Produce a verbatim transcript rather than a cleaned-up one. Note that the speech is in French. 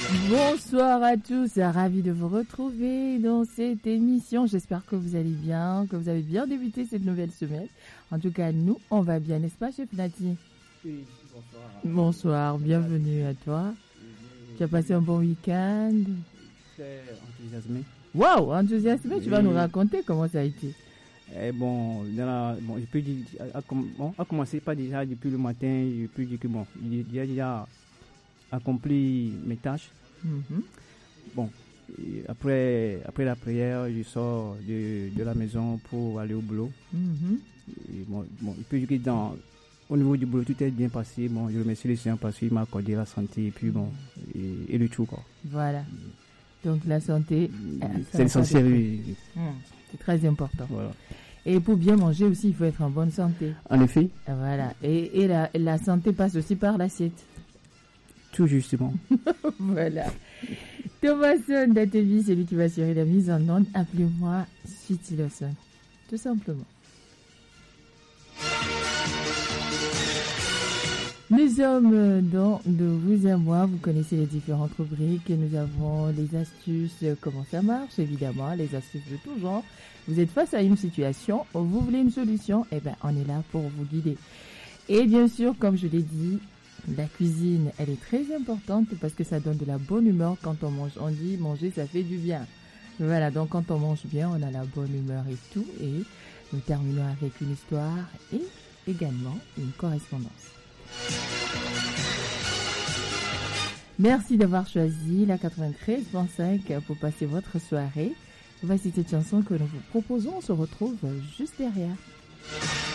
Bonsoir à tous, ravi de vous retrouver dans cette émission. J'espère que vous allez bien, que vous avez bien débuté cette nouvelle semaine. En tout cas, nous, on va bien, n'est-ce pas, chef Nati? Oui, bonsoir. Bonsoir, bienvenue à toi. Tu as passé un bon week-end? Très enthousiasmé. Waouh, enthousiasmé, tu vas nous raconter comment ça a été. Eh bon, dans la, bon, je peux dire, à, à, bon, à commencer pas déjà depuis le matin, je peux dire que bon, j'ai déjà accompli mes tâches. Mm-hmm. Bon, après, après la prière, je sors de, de la maison pour aller au boulot. Mm-hmm. Et bon, bon, je peux dire que dans, au niveau du boulot, tout est bien passé. Bon, je remercie le Seigneur parce qu'il m'a accordé la santé et puis bon, et, et le tout, quoi. Voilà. Donc la santé, c'est l'essentiel. Oui. Mmh, c'est très important. Voilà. Et pour bien manger aussi, il faut être en bonne santé. En effet. Voilà. Et, et la, la santé passe aussi par l'assiette. Tout justement. Voilà. Thomason d'Atevi, c'est lui qui va assurer la mise en onde. Appelez-moi Sweetie Lawson. Tout simplement. Nous sommes dans De vous à moi, vous connaissez les différentes rubriques, nous avons les astuces, comment ça marche, évidemment, les astuces de tout genre. Vous êtes face à une situation, vous voulez une solution, eh ben on est là pour vous guider. Et bien sûr, comme je l'ai dit, la cuisine, elle est très importante parce que ça donne de la bonne humeur quand on mange. On dit manger, ça fait du bien. Voilà, donc quand on mange bien, on a la bonne humeur et tout. Et nous terminons avec une histoire et également une correspondance. Merci d'avoir choisi la quatre-vingt-treize point cinq pour passer votre soirée. Voici cette chanson que nous vous proposons. On se retrouve juste derrière.